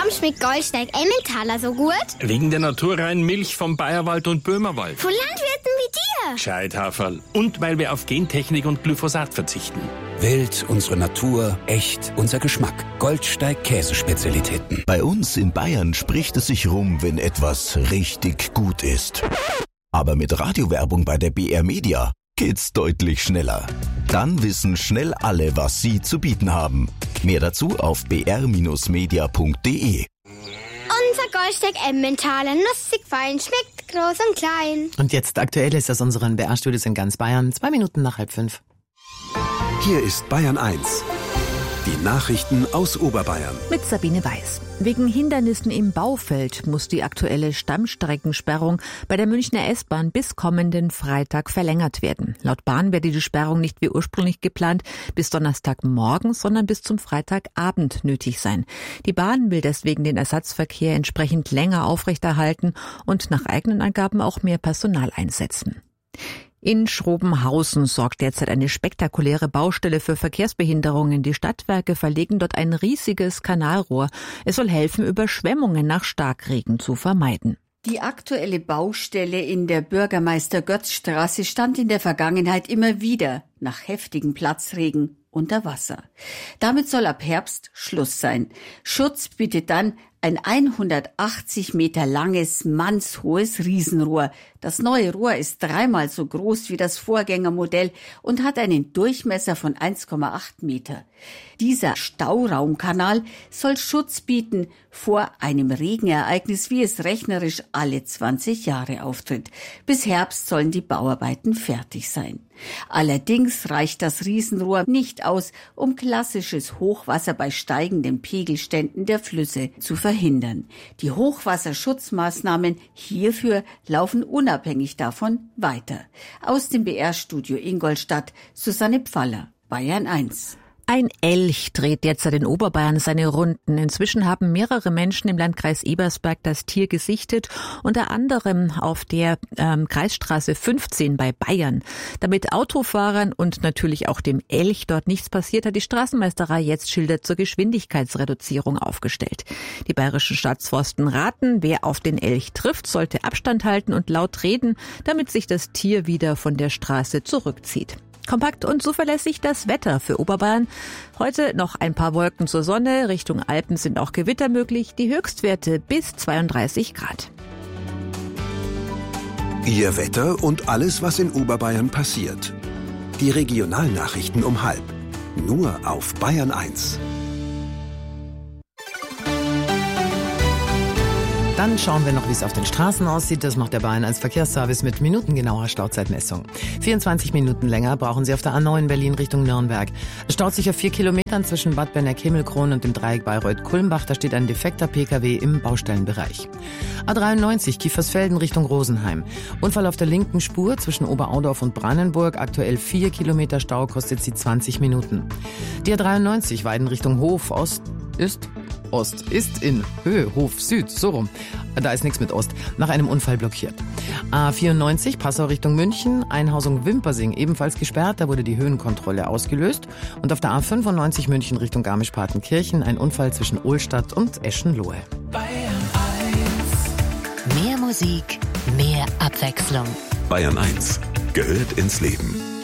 Warum schmeckt Goldsteig Emmentaler so gut? Wegen der naturreinen Milch vom Bayerwald und Böhmerwald. Von Landwirten wie dir. Gescheithaferl. Und weil wir auf Gentechnik und Glyphosat verzichten. Wild, unsere Natur, echt, unser Geschmack. Goldsteig Käsespezialitäten. Bei uns in Bayern spricht es sich rum, wenn etwas richtig gut ist. Aber mit Radiowerbung bei der BR Media geht's deutlich schneller. Dann wissen schnell alle, was sie zu bieten haben. Mehr dazu auf br-media.de. Unser Goldsteig Emmentaler, nussig fein, schmeckt groß und klein. Und jetzt Aktuelles aus unseren BR-Studios in ganz Bayern. 2 Minuten nach 4:30. Hier ist Bayern 1. Die Nachrichten aus Oberbayern. Mit Sabine Weiß. Wegen Hindernissen im Baufeld muss die aktuelle Stammstreckensperrung bei der Münchner S-Bahn bis kommenden Freitag verlängert werden. Laut Bahn werde die Sperrung nicht wie ursprünglich geplant bis Donnerstagmorgen, sondern bis zum Freitagabend nötig sein. Die Bahn will deswegen den Ersatzverkehr entsprechend länger aufrechterhalten und nach eigenen Angaben auch mehr Personal einsetzen. In Schrobenhausen sorgt derzeit eine spektakuläre Baustelle für Verkehrsbehinderungen. Die Stadtwerke verlegen dort ein riesiges Kanalrohr. Es soll helfen, Überschwemmungen nach Starkregen zu vermeiden. Die aktuelle Baustelle in der Bürgermeister-Götz-Straße stand in der Vergangenheit immer wieder nach heftigen Platzregen unter Wasser. Damit soll ab Herbst Schluss sein. Schutz bietet dann ein 180 Meter langes, mannshohes Riesenrohr. Das neue Rohr ist 3-mal so groß wie das Vorgängermodell und hat einen Durchmesser von 1,8 Meter. Dieser Stauraumkanal soll Schutz bieten vor einem Regenereignis, wie es rechnerisch alle 20 Jahre auftritt. Bis Herbst sollen die Bauarbeiten fertig sein. Allerdings reicht das Riesenrohr nicht aus, um klassisches Hochwasser bei steigenden Pegelständen der Flüsse zu verhindern. Die Hochwasserschutzmaßnahmen hierfür laufen unabhängig davon weiter. Aus dem BR-Studio Ingolstadt, Susanne Pfaller, Bayern 1. Ein Elch dreht derzeit in Oberbayern seine Runden. Inzwischen haben mehrere Menschen im Landkreis Ebersberg das Tier gesichtet, unter anderem auf der Kreisstraße 15 bei Bayern. Damit Autofahrern und natürlich auch dem Elch dort nichts passiert, hat die Straßenmeisterei jetzt Schilder zur Geschwindigkeitsreduzierung aufgestellt. Die bayerischen Staatsforsten raten, wer auf den Elch trifft, sollte Abstand halten und laut reden, damit sich das Tier wieder von der Straße zurückzieht. Kompakt und zuverlässig das Wetter für Oberbayern. Heute noch ein paar Wolken zur Sonne. Richtung Alpen sind auch Gewitter möglich. Die Höchstwerte bis 32 Grad. Ihr Wetter und alles, was in Oberbayern passiert. Die Regionalnachrichten um 12:30. Nur auf Bayern 1. Dann schauen wir noch, wie es auf den Straßen aussieht. Das macht der Bayern 1 Verkehrsservice mit minutengenauer Stauzeitmessung. 24 Minuten länger brauchen Sie auf der A9 Berlin Richtung Nürnberg. Es staut sich auf 4 Kilometern zwischen Bad Berneck-Himmelkron und dem Dreieck Bayreuth-Kulmbach. Da steht ein defekter Pkw im Baustellenbereich. A93 Kiefersfelden Richtung Rosenheim. Unfall auf der linken Spur zwischen Oberaudorf und Brandenburg. Aktuell 4 Kilometer Stau, kostet sie 20 Minuten. Die A93 Weiden Richtung Hof Ost ist in Höhe, Hof Süd, so rum. Da ist nichts mit Ost. Nach einem Unfall blockiert. A94 Passau Richtung München, Einhausung Wimpersing ebenfalls gesperrt. Da wurde die Höhenkontrolle ausgelöst. Und auf der A95 München Richtung Garmisch-Partenkirchen ein Unfall zwischen Ohlstadt und Eschenlohe. Bayern 1. Mehr Musik, mehr Abwechslung. Bayern 1 gehört ins Leben.